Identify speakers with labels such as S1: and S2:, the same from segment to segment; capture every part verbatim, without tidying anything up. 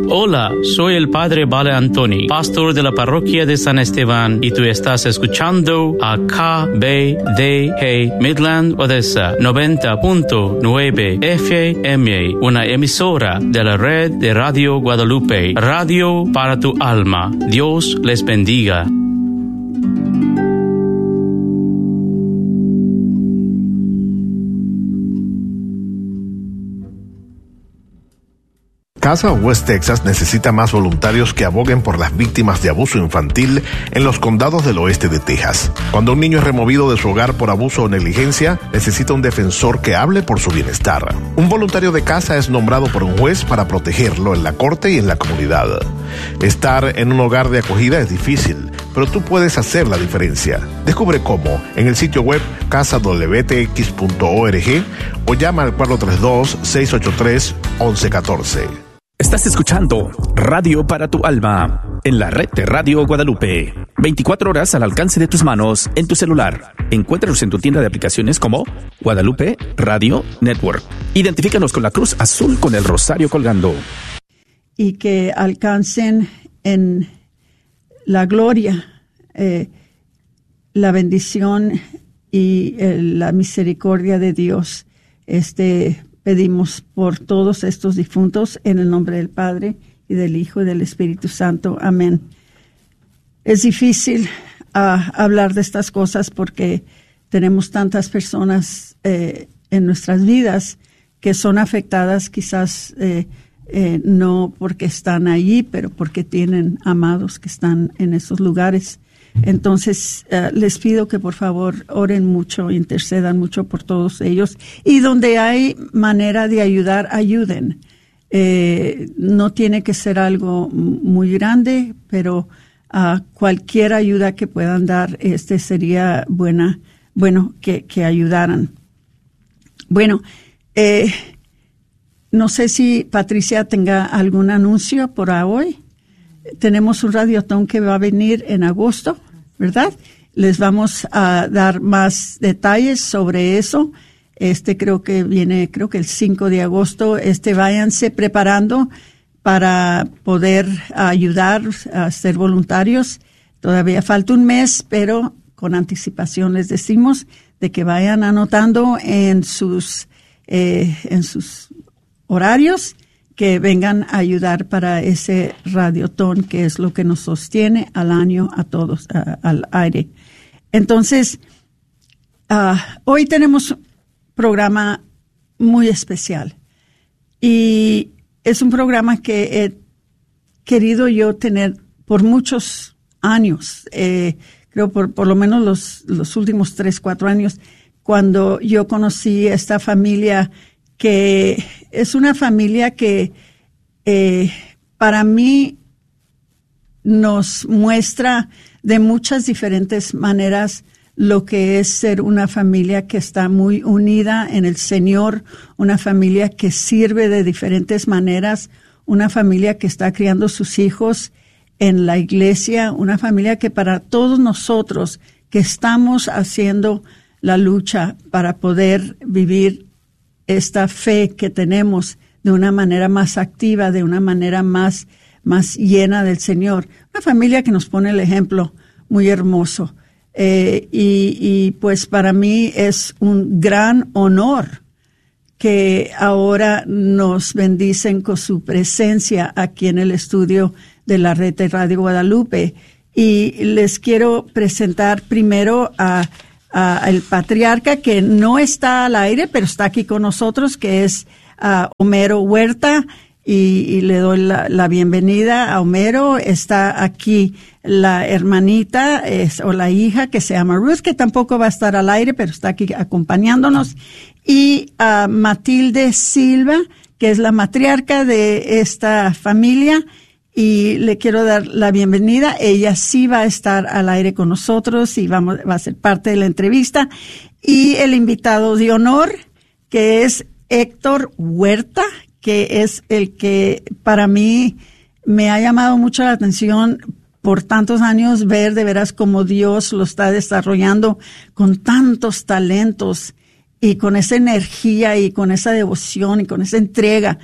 S1: Hola, soy el Padre Vale Antoni, pastor de la parroquia de San Esteban, y tú estás escuchando a K B D G Midland Odessa noventa punto nueve F M, una emisora de la red de Radio Guadalupe, radio para tu alma. Dios les bendiga.
S2: Casa West Texas necesita más voluntarios que aboguen por las víctimas de abuso infantil en los condados del oeste de Texas. Cuando un niño es removido de su hogar por abuso o negligencia, necesita un defensor que hable por su bienestar. Un voluntario de casa es nombrado por un juez para protegerlo en la corte y en la comunidad. Estar en un hogar de acogida es difícil, pero tú puedes hacer la diferencia. Descubre cómo en el sitio web casa w t x punto org o llama al cuatro tres dos, seis ocho tres, once catorce.
S3: Estás escuchando Radio para tu Alma en la red de Radio Guadalupe. veinticuatro horas al alcance de tus manos en tu celular. Encuéntranos en tu tienda de aplicaciones como Guadalupe Radio Network. Identifícanos con la cruz azul con el rosario colgando.
S4: Y que alcancen en la gloria, eh, la bendición y eh, la misericordia de Dios. Este Pedimos por todos estos difuntos en el nombre del Padre y del Hijo y del Espíritu Santo. Amén. Es difícil uh, hablar de estas cosas porque tenemos tantas personas eh, en nuestras vidas que son afectadas, quizás eh, eh, no porque están allí, pero porque tienen amados que están en esos lugares. Entonces, uh, les pido que por favor oren mucho, intercedan mucho por todos ellos, y donde hay manera de ayudar, ayuden. Eh, no tiene que ser algo muy grande, pero uh, cualquier ayuda que puedan dar, este sería buena, bueno, que, que ayudaran. Bueno, eh, no sé si Patricia tenga algún anuncio por hoy. Tenemos un radiotón que va a venir en agosto, ¿verdad? Les vamos a dar más detalles sobre eso. Este creo que viene, creo que el cinco de agosto. Este, váyanse preparando para poder ayudar a ser voluntarios. Todavía falta un mes, pero con anticipación les decimos de que vayan anotando en sus, eh, en sus horarios, que vengan a ayudar para ese radiotón, que es lo que nos sostiene al año a todos, a, al aire. Entonces, uh, hoy tenemos un programa muy especial. Y es un programa que he querido yo tener por muchos años, eh, creo por, por lo menos los, los últimos tres, cuatro años, cuando yo conocí a esta familia, que es una familia que eh, para mí nos muestra de muchas diferentes maneras lo que es ser una familia que está muy unida en el Señor, una familia que sirve de diferentes maneras, una familia que está criando sus hijos en la iglesia, una familia que para todos nosotros que estamos haciendo la lucha para poder vivir esta fe que tenemos de una manera más activa, de una manera más, más llena del Señor. Una familia que nos pone el ejemplo muy hermoso. Eh, y, y pues para mí es un gran honor que ahora nos bendicen con su presencia aquí en el estudio de la red de Radio Guadalupe. Y les quiero presentar primero a Uh, el patriarca, que no está al aire, pero está aquí con nosotros, que es uh, Homero Huerta, y, y le doy la, la bienvenida a Homero. Está aquí la hermanita es, o la hija, que se llama Ruth, que tampoco va a estar al aire, pero está aquí acompañándonos, y uh, Matilde Silva, que es la matriarca de esta familia, y le quiero dar la bienvenida. Ella sí va a estar al aire con nosotros y vamos, va a ser parte de la entrevista. Y el invitado de honor, que es Héctor Huerta, que es el que para mí me ha llamado mucho la atención por tantos años, ver de veras cómo Dios lo está desarrollando con tantos talentos y con esa energía y con esa devoción y con esa entrega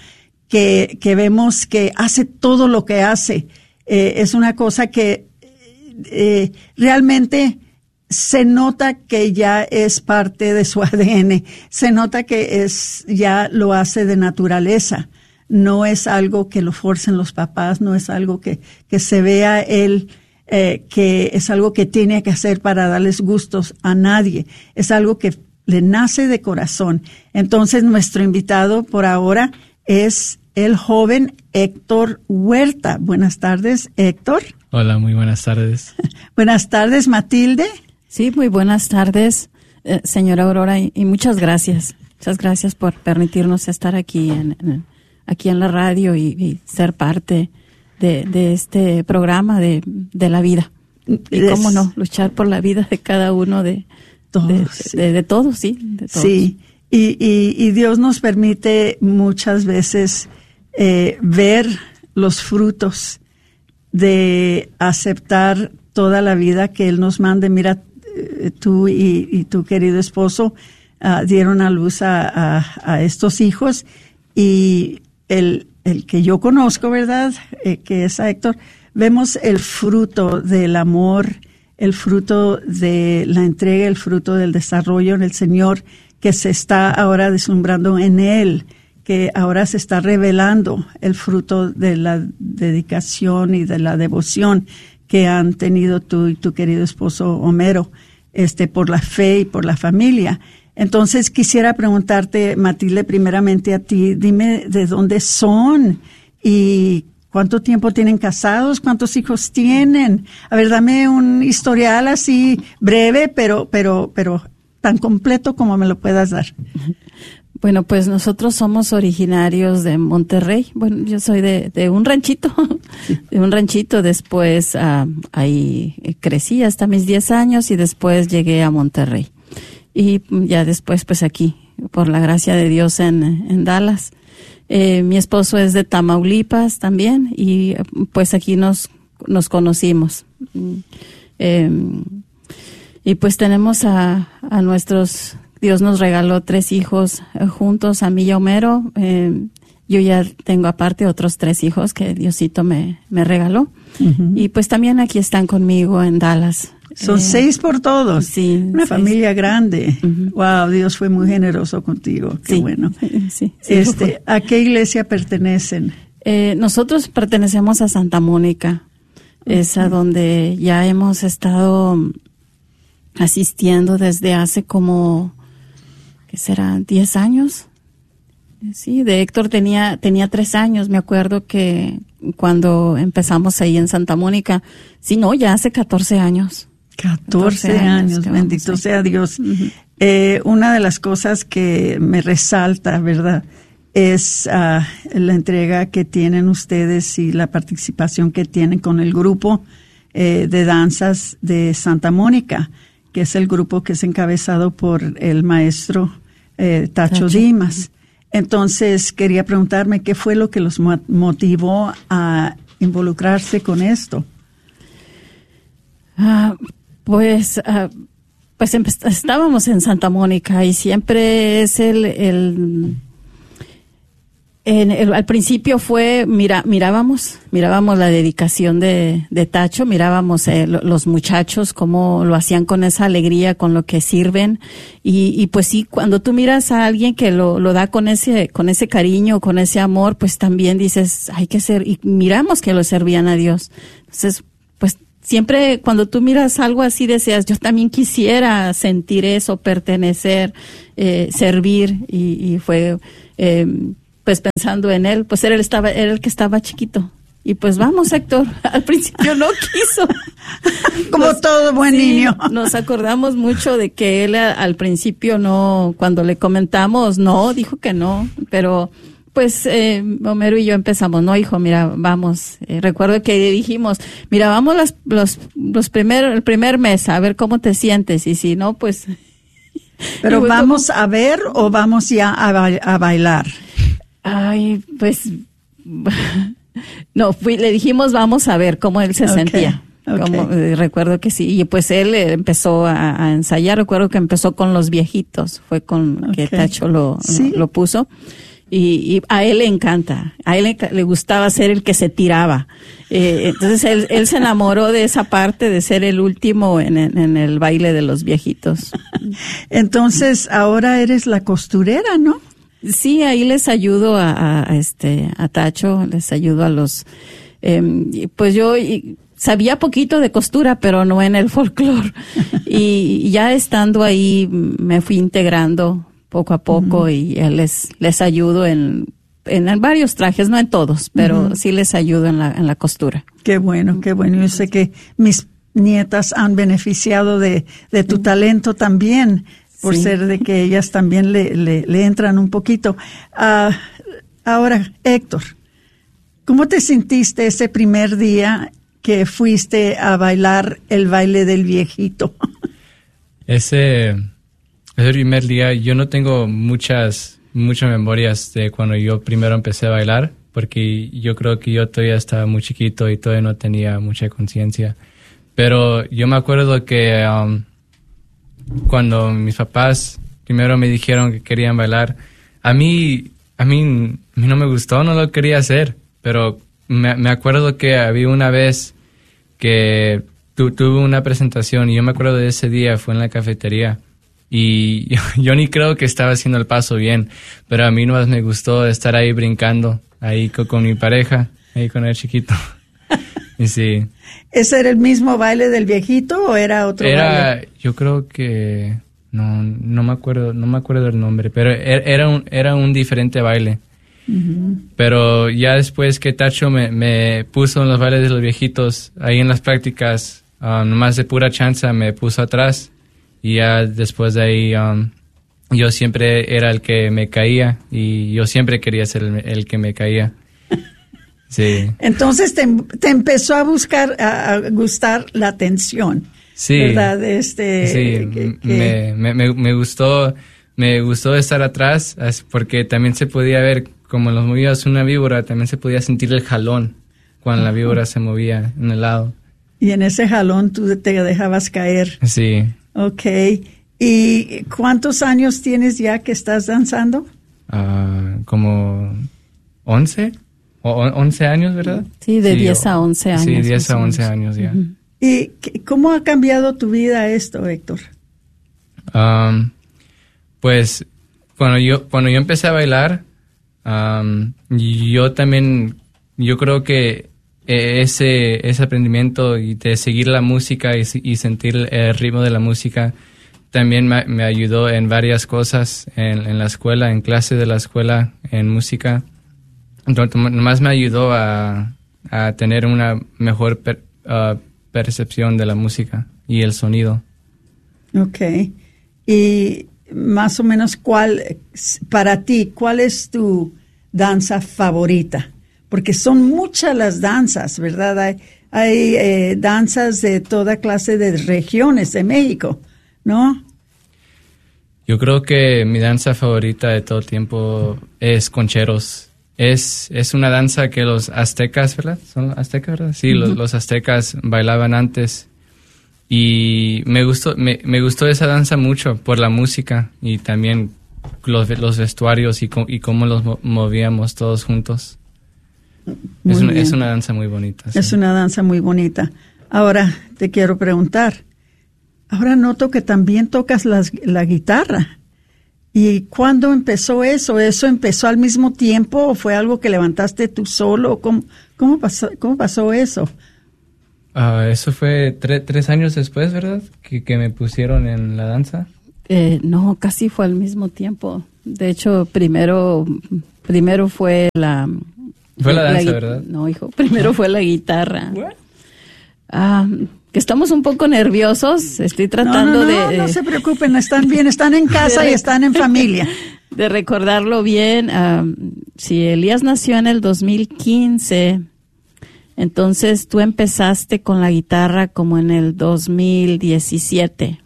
S4: que, que vemos que hace todo lo que hace. Eh, es una cosa que eh, realmente se nota que ya es parte de su A D N, se nota que es ya lo hace de naturaleza. No es algo que lo forcen los papás, no es algo que, que se vea él, eh, que es algo que tiene que hacer para darles gustos a nadie. Es algo que le nace de corazón. Entonces, nuestro invitado por ahora es el joven Héctor Huerta. Buenas tardes, Héctor.
S5: Hola, muy buenas tardes.
S4: Buenas tardes, Matilde.
S6: Sí, muy buenas tardes, eh, señora Aurora, y, y muchas gracias. Muchas gracias por permitirnos estar aquí en, en aquí en la radio y, y ser parte de, de este programa de, de la vida. Y es, cómo no, luchar por la vida de cada uno de todos, de, sí. de, de, de todos, sí. De todos.
S4: Sí, y, y, y Dios nos permite muchas veces eh, ver los frutos de aceptar toda la vida que Él nos mande. Mira, tú y, y tu querido esposo uh, dieron a luz a, a, a estos hijos, y el, el que yo conozco, ¿verdad? Eh, que es a Héctor, vemos el fruto del amor, el fruto de la entrega, el fruto del desarrollo en el Señor, que se está ahora deslumbrando en Él, que ahora se está revelando el fruto de la dedicación y de la devoción que han tenido tú y tu querido esposo Homero, este, por la fe y por la familia. Entonces quisiera preguntarte, Matilde, primeramente a ti, dime de dónde son y cuánto tiempo tienen casados, cuántos hijos tienen. A ver, dame un historial así breve, pero, pero, pero tan completo como me lo puedas dar.
S6: Bueno, pues nosotros somos originarios de Monterrey. Bueno, yo soy de, de un ranchito, de un ranchito. Después uh, ahí crecí hasta mis diez años y después llegué a Monterrey. Y ya después, pues aquí, por la gracia de Dios, en, en Dallas. Eh, mi esposo es de Tamaulipas también, y pues aquí nos, nos conocimos. Eh, y pues tenemos a, a nuestros... Dios nos regaló tres hijos eh, juntos, a mí y a Homero. Eh, yo ya tengo aparte otros tres hijos que Diosito me, me regaló. Uh-huh. Y pues también aquí están conmigo en Dallas.
S4: Son eh, seis por todos.
S6: Sí.
S4: Una seis. Familia grande.
S6: Uh-huh.
S4: Wow, Dios fue muy generoso contigo. Qué
S6: sí.
S4: bueno.
S6: Sí, sí,
S4: este, ¿a qué iglesia pertenecen?
S6: Eh, nosotros pertenecemos a Santa Mónica. Okay. Es a donde ya hemos estado asistiendo desde hace como... ¿qué será? ¿Diez años? Sí, de Héctor tenía tenía tres años. Me acuerdo que cuando empezamos ahí en Santa Mónica, sí, no, ya hace catorce años.
S4: catorce años, bendito sea Dios. Uh-huh. Eh, una de las cosas que me resalta, ¿verdad?, es uh, la entrega que tienen ustedes y la participación que tienen con el grupo eh, de danzas de Santa Mónica, que es el grupo que es encabezado por el maestro eh, Tacho, Tacho Dimas. Entonces, quería preguntarme qué fue lo que los motivó a involucrarse con esto.
S6: Uh, pues, uh, pues empe- estábamos en Santa Mónica y siempre es el... el En el, al principio fue, mira, mirábamos, mirábamos la dedicación de, de Tacho, mirábamos eh, los muchachos cómo lo hacían con esa alegría, con lo que sirven, y, y pues sí, cuando tú miras a alguien que lo, lo da con ese, con ese cariño, con ese amor, pues también dices, hay que ser, y miramos que lo servían a Dios. Entonces, pues siempre cuando tú miras algo así deseas, yo también quisiera sentir eso, pertenecer, eh, servir, y, y fue, eh, pues pensando en él, pues él estaba, era el que estaba chiquito. Y pues vamos, Héctor, al principio no quiso.
S4: Como nos, todo buen
S6: sí,
S4: niño.
S6: Nos acordamos mucho de que él a, al principio no, cuando le comentamos, no, dijo que no, pero pues eh, Homero y yo empezamos, no, hijo, mira, vamos. Eh, recuerdo que dijimos, mira, vamos las, los, los primer, el primer mes a ver cómo te sientes, y si no, pues...
S4: Pero ¿vamos como, a ver o vamos ya a, ba- a bailar?
S6: Ay, pues, no, fui, le dijimos vamos a ver cómo él se okay, sentía. Okay. Como, eh, recuerdo que sí, y pues él eh, empezó a, a ensayar, recuerdo que empezó con los viejitos, fue con okay. que Tacho lo, ¿sí? lo, lo puso, Y, y a él le encanta, a él le, le gustaba ser el que se tiraba. Eh, entonces él, él se enamoró de esa parte de ser el último en, en, en el baile de los viejitos.
S4: Entonces ahora eres la costurera, ¿no?
S6: Sí, ahí les ayudo a, a, a este a Tacho, les ayudo a los, eh, pues yo y, sabía poquito de costura, pero no en el folclore. Y ya estando ahí me fui integrando poco a poco uh-huh. y les les ayudo en, en en varios trajes, no en todos, pero uh-huh. sí les ayudo en la en la costura.
S4: Qué bueno, qué bueno. Yo sé que mis nietas han beneficiado de de tu uh-huh. talento también, por sí. ser de que ellas también le le, le entran un poquito. Uh, ahora, Héctor, ¿cómo te sentiste ese primer día que fuiste a bailar el baile del viejito?
S5: Ese Ese primer día, yo no tengo muchas, muchas memorias de cuando yo primero empecé a bailar, porque yo creo que yo todavía estaba muy chiquito y todavía no tenía mucha conciencia. Pero yo me acuerdo que um, cuando mis papás primero me dijeron que querían bailar, a mí, a mí, a mí no me gustó, no lo quería hacer, pero me, me acuerdo que había una vez que tu, tuve una presentación y yo me acuerdo de ese día, fue en la cafetería. Y yo, yo ni creo que estaba haciendo el paso bien, pero a mí nomás me gustó estar ahí brincando, ahí con, con mi pareja, ahí con el chiquito. Y sí.
S4: ¿Ese era el mismo baile del viejito o era otro
S5: era,
S4: baile?
S5: Yo creo que no, no me acuerdo, no me acuerdo del nombre, pero era, era un, era un diferente baile. Uh-huh. Pero ya después que Tacho me, me puso en los bailes de los viejitos, ahí en las prácticas, uh, nomás de pura chanza me puso atrás. Y ya después de ahí, um, yo siempre era el que me caía y yo siempre quería ser el, el que me caía. Sí.
S4: Entonces te, te empezó a buscar, a, a gustar la atención.
S5: Sí.
S4: ¿Verdad? Este,
S5: sí,
S4: que, que...
S5: Me, me, me gustó, me gustó estar atrás porque también se podía ver, como los movías una víbora, también se podía sentir el jalón cuando uh-huh. la víbora se movía en el lado.
S4: Y en ese jalón tú te dejabas caer.
S5: Sí.
S4: Okay. ¿Y cuántos años tienes ya que estás danzando?
S5: Uh, como once. O once años, ¿verdad?
S6: Sí, de sí, diez a once años.
S5: Sí, diez a once años ya. Uh-huh.
S4: ¿Y cómo ha cambiado tu vida esto, Héctor?
S5: Um, pues cuando yo, cuando yo empecé a bailar, um, yo también, yo creo que ese ese aprendimiento y de seguir la música y, y sentir el ritmo de la música también me, me ayudó en varias cosas en, en la escuela, en clases de la escuela, en música. Entonces, nomás me ayudó a, a tener una mejor per, uh, percepción de la música y el sonido.
S4: Okay. Y más o menos, ¿cuál, para ti, cuál es tu danza favorita? Porque son muchas las danzas, ¿verdad? Hay, hay eh, danzas de toda clase de regiones de México, ¿no?
S5: Yo creo que mi danza favorita de todo tiempo es concheros. Es, es una danza que los aztecas, ¿verdad? ¿Son aztecas, verdad? Sí, uh-huh. los, los aztecas bailaban antes. Y me gustó, me, me gustó esa danza mucho por la música y también los, los vestuarios y, y cómo los movíamos todos juntos. Es una, es una danza muy bonita. Sí.
S4: Es una danza muy bonita. Ahora te quiero preguntar, ahora noto que también tocas las, la guitarra. ¿Y cuándo empezó eso? ¿Eso empezó al mismo tiempo o fue algo que levantaste tú solo? ¿Cómo, cómo, pasó, cómo pasó eso?
S5: Uh, eso fue tre- tres años después, ¿verdad? Que, que me pusieron en la danza.
S6: Eh, no, casi fue al mismo tiempo. De hecho, primero, primero fue la...
S5: Fue la danza,
S6: la,
S5: ¿verdad?
S6: No, hijo, primero fue la guitarra.
S5: ¿What?
S6: Ah, que estamos un poco nerviosos. Estoy tratando
S4: no, no, no,
S6: de...
S4: No, no se preocupen, están bien, están en casa rec- y están en familia.
S6: De recordarlo bien, um, si Elías nació en el dos mil quince, entonces tú empezaste con la guitarra como en el dos mil diecisiete.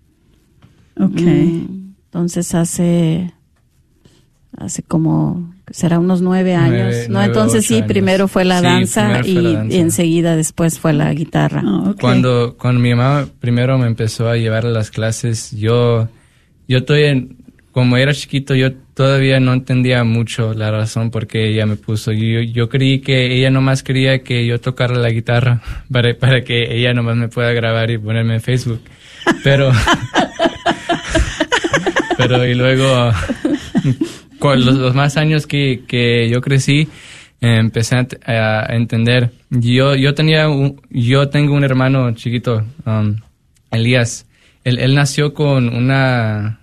S4: Ok.
S6: Mm, entonces hace... hace como... será unos nueve años,
S5: nueve,
S6: ¿no?
S5: Nueve,
S6: Entonces sí,
S5: años.
S6: primero fue la
S5: sí,
S6: danza
S5: fue
S6: y
S5: la danza.
S6: enseguida después fue la guitarra.
S4: Oh, okay.
S5: Cuando cuando mi mamá primero me empezó a llevar a las clases, yo yo estoy en como era chiquito, yo todavía no entendía mucho la razón por qué ella me puso. Yo, yo creí que ella nomás quería que yo tocara la guitarra para, para que ella nomás me pueda grabar y ponerme en Facebook. Pero, pero y luego, con los, los más años que, que yo crecí, eh, empecé a, a entender. Yo, yo tenía, un, yo tengo un hermano chiquito, um, Elías. Él, él nació con una,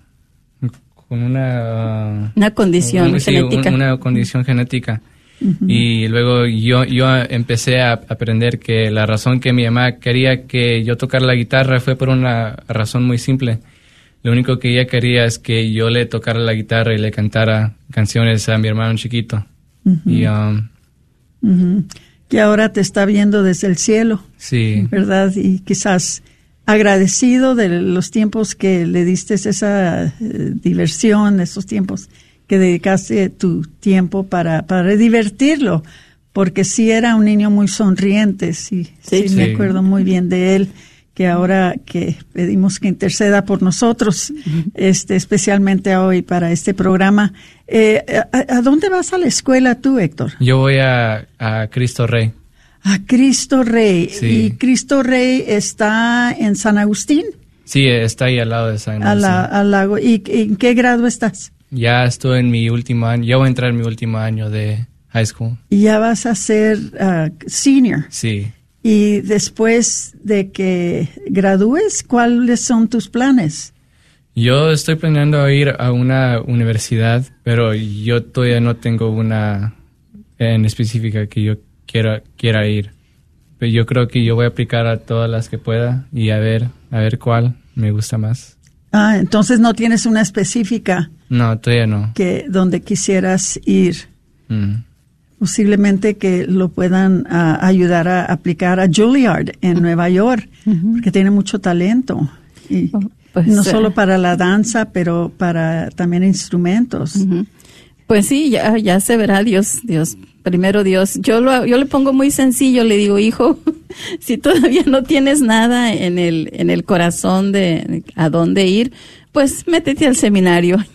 S5: con una, uh,
S6: una condición
S5: un,
S6: genética.
S5: Sí, un, una condición genética. Uh-huh. Y luego yo, yo empecé a aprender que la razón que mi mamá quería que yo tocara la guitarra fue por una razón muy simple. Lo único que ella quería es que yo le tocara la guitarra y le cantara canciones a mi hermano chiquito. Uh-huh. Y, um,
S4: uh-huh. Que ahora te está viendo desde el cielo.
S5: Sí.
S4: ¿Verdad? Y quizás agradecido de los tiempos que le diste esa eh, diversión, esos tiempos que dedicaste tu tiempo para, para divertirlo, porque sí era un niño muy sonriente, sí, sí, sí, me acuerdo muy bien de él, que ahora que pedimos que interceda por nosotros, uh-huh. este, especialmente hoy para este programa. Eh, ¿a, ¿A dónde vas a la escuela tú, Héctor?
S5: Yo voy a, a Cristo Rey.
S4: A Cristo Rey.
S5: Sí.
S4: ¿Y Cristo Rey está en San Agustín?
S5: Sí, está ahí al lado de San Agustín.
S4: A la, al lago. ¿Y en qué grado estás?
S5: Ya estoy en mi último año, ya voy a entrar en mi último año de high school.
S4: Y ya vas a ser uh, senior.
S5: Sí.
S4: Y después de que gradúes, ¿cuáles son tus planes?
S5: Yo estoy planeando ir a una universidad, pero yo todavía no tengo una en específica que yo quiera, quiera ir. Pero yo creo que yo voy a aplicar a todas las que pueda y a ver, a ver cuál me gusta más.
S4: Ah, entonces no tienes una específica.
S5: No, todavía no.
S4: Que donde quisieras ir.
S5: Mm.
S4: Posiblemente que lo puedan uh, ayudar a aplicar a Juilliard en Nueva York, uh-huh. porque tiene mucho talento. Y
S6: oh, pues,
S4: no
S6: uh,
S4: solo para la danza, pero para también instrumentos.
S6: Uh-huh. Pues sí, ya, ya se verá Dios, Dios. Primero Dios. Yo lo, yo le pongo muy sencillo, le digo, hijo, si todavía no tienes nada en el, en el corazón de a dónde ir, pues métete al seminario.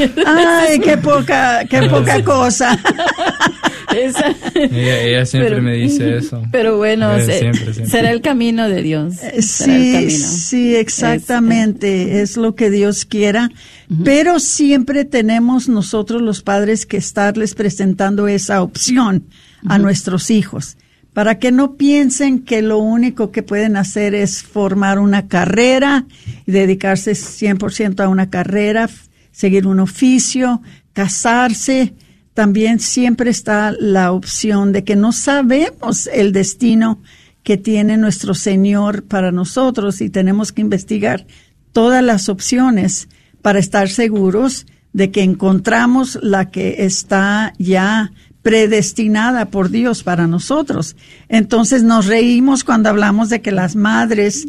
S4: Ay, qué poca, qué poca cosa.
S6: Esa.
S5: Ella, ella siempre
S6: pero,
S5: me dice eso.
S6: Pero bueno, se,
S5: siempre, siempre.
S6: será el camino de Dios.
S4: Sí, el camino. Sí, exactamente. Es, es lo que Dios quiera. Uh-huh. Pero siempre tenemos nosotros los padres que estarles presentando esa opción uh-huh. a nuestros hijos, para que no piensen que lo único que pueden hacer es formar una carrera y dedicarse cien por ciento a una carrera, seguir un oficio, casarse. También siempre está la opción de que no sabemos el destino que tiene nuestro Señor para nosotros y tenemos que investigar todas las opciones para estar seguros de que encontramos la que está ya predestinada por Dios para nosotros. Entonces nos reímos cuando hablamos de que las madres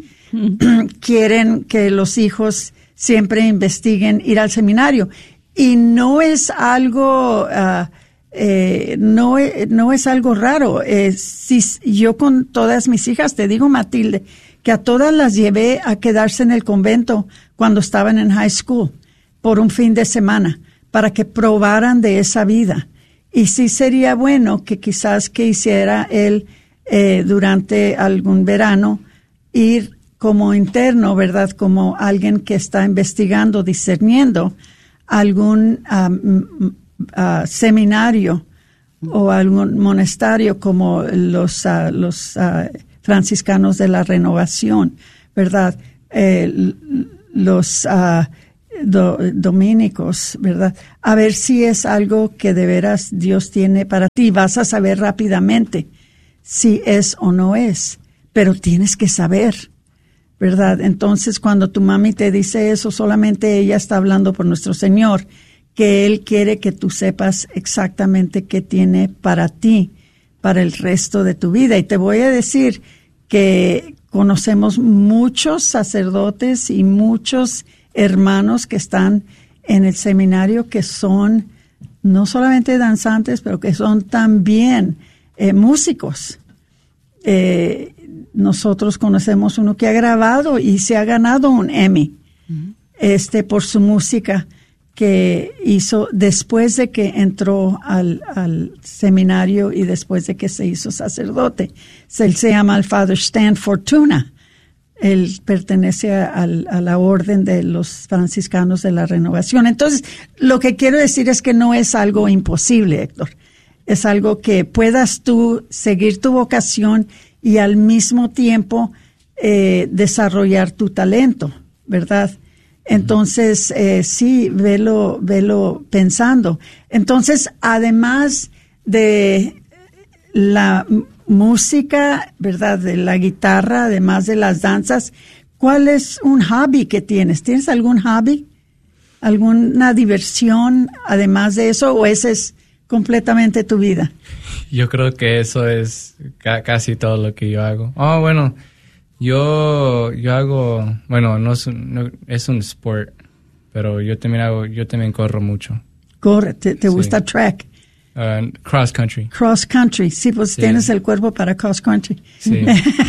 S4: quieren que los hijos siempre investiguen ir al seminario. Y no es algo, uh, eh, no, no es algo raro. Eh, si yo con todas mis hijas, te digo, Matilde, que a todas las llevé a quedarse en el convento cuando estaban en high school por un fin de semana, para que probaran de esa vida. Y sí sería bueno que quizás que hiciera él eh, durante algún verano, ir como interno, ¿verdad? Como alguien que está investigando, discerniendo, algún um, uh, seminario o algún monasterio como los, uh, los uh, franciscanos de la Renovación, ¿verdad? Eh, los uh, do, dominicos, ¿verdad? A ver si es algo que de veras Dios tiene para ti. Vas a saber rápidamente si es o no es, pero tienes que saber, ¿verdad? Entonces, cuando tu mami te dice eso, solamente ella está hablando por nuestro Señor, que Él quiere que tú sepas exactamente qué tiene para ti, para el resto de tu vida. Y te voy a decir que conocemos muchos sacerdotes y muchos hermanos que están en el seminario que son no solamente danzantes, pero que son también eh, músicos. Eh, Nosotros conocemos uno que ha grabado y se ha ganado un Emmy uh-huh. este, por su música. que hizo después de que entró al, al seminario y después de que se hizo sacerdote. Él se llama el Father Stan Fortuna. Él pertenece a, a la orden de los franciscanos de la Renovación. Entonces, lo que quiero decir es que no es algo imposible, Héctor. Es algo que puedas tú seguir tu vocación y al mismo tiempo eh, desarrollar tu talento, ¿verdad? Entonces, eh, sí, velo, velo pensando. Entonces, además de la música, ¿verdad? De la guitarra, además de las danzas, ¿cuál es un hobby que tienes? ¿Tienes algún hobby? ¿Alguna diversión además de eso? ¿O ese es completamente tu vida?
S5: Yo creo que eso es ca- casi todo lo que yo hago. Oh, bueno, yo yo hago, bueno, no es un, no, es un sport, pero yo también hago, yo también corro mucho.
S4: Corre, ¿te, te
S5: Sí.
S4: gusta track?
S5: Uh, cross country.
S4: Cross country, sí, pues
S5: Sí.
S4: tienes el cuerpo para cross country.
S5: Sí.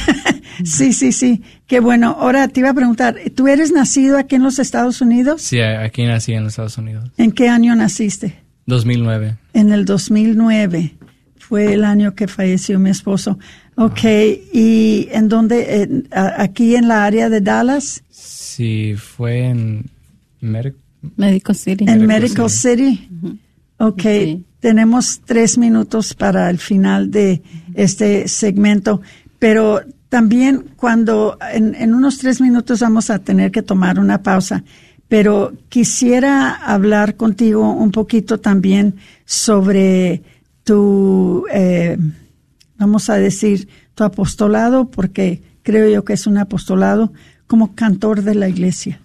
S4: sí, sí, sí. Qué bueno. Ahora te iba a preguntar, ¿tú eres nacido aquí en los Estados Unidos?
S5: Sí, aquí nací en los Estados Unidos.
S4: ¿En qué año naciste?
S5: dos mil nueve.
S4: En el dos mil nueve. Fue el año que falleció mi esposo. Ok, ¿y en dónde? Eh, a- ¿Aquí en la área de Dallas?
S5: Sí, fue en Mer-
S6: Medical City.
S4: ¿En
S5: Medical
S4: Medical City? Ok,
S6: Sí.
S4: tenemos tres minutos para el final de este segmento, pero también cuando en, en unos tres minutos vamos a tener que tomar una pausa, pero quisiera hablar contigo un poquito también sobre tu, eh, vamos a decir, tu apostolado, porque creo yo que es un apostolado como cantor de la iglesia.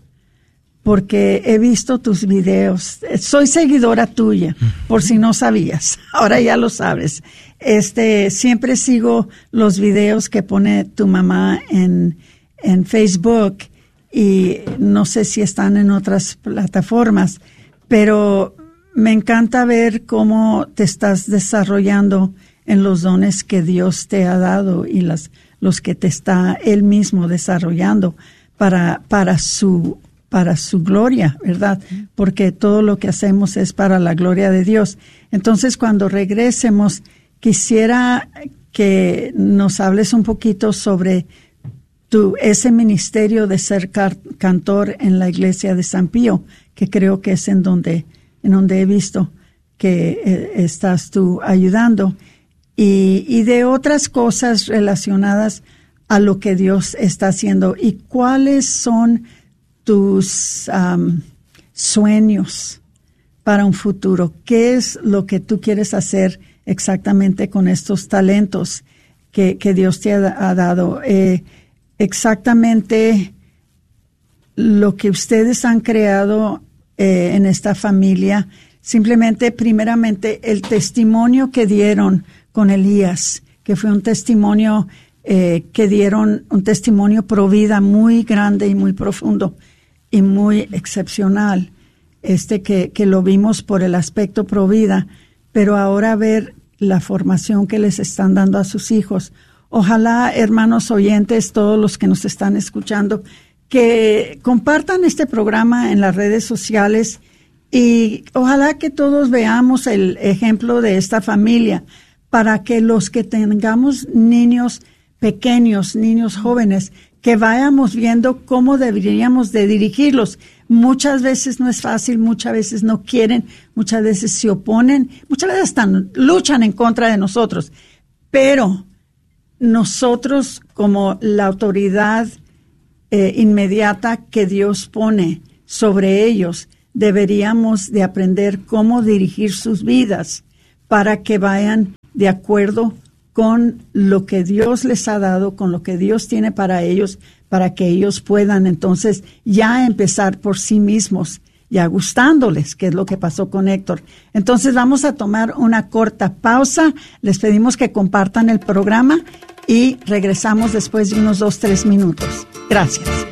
S4: Porque he visto tus videos. Soy seguidora tuya, por si no sabías. Ahora ya lo sabes. Este, siempre sigo los videos que pone tu mamá en, en Facebook y no sé si están en otras plataformas, pero me encanta ver cómo te estás desarrollando en los dones que Dios te ha dado y las, los que te está Él mismo desarrollando para, para su para su gloria, ¿verdad? Porque todo lo que hacemos es para la gloria de Dios. Entonces, cuando regresemos, quisiera que nos hables un poquito sobre tu, ese ministerio de ser car- cantor en la iglesia de San Pío, que creo que es en donde, en donde he visto que eh, estás tú ayudando, y, y de otras cosas relacionadas a lo que Dios está haciendo. ¿Y cuáles son tus um, sueños para un futuro? ¿Qué es lo que tú quieres hacer exactamente con estos talentos que, que Dios te ha, ha dado? Eh, exactamente lo que ustedes han creado eh, en esta familia, simplemente, primeramente, el testimonio que dieron con Elías, que fue un testimonio eh, que dieron, un testimonio pro vida muy grande y muy profundo y muy excepcional, este que, que lo vimos por el aspecto pro vida, pero ahora ver la formación que les están dando a sus hijos. Ojalá, hermanos oyentes, todos los que nos están escuchando, que compartan este programa en las redes sociales y ojalá que todos veamos el ejemplo de esta familia para que los que tengamos niños pequeños, niños jóvenes, que vayamos viendo cómo deberíamos de dirigirlos. Muchas veces no es fácil, muchas veces no quieren, muchas veces se oponen, muchas veces están, luchan en contra de nosotros. Pero nosotros, como la autoridad eh, inmediata que Dios pone sobre ellos, deberíamos de aprender cómo dirigir sus vidas para que vayan de acuerdo con lo que Dios les ha dado, con lo que Dios tiene para ellos, para que ellos puedan entonces ya empezar por sí mismos, ya gustándoles, que es lo que pasó con Héctor. Entonces vamos a tomar una corta pausa, les pedimos que compartan el programa y regresamos después de unos dos, tres minutos. Gracias.